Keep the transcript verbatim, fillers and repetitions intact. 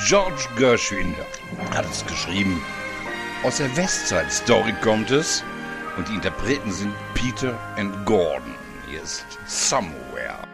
George Gershwin hat es geschrieben. Aus der West Side Story kommt es und die Interpreten sind Peter and Gordon. Hier ist Somewhere.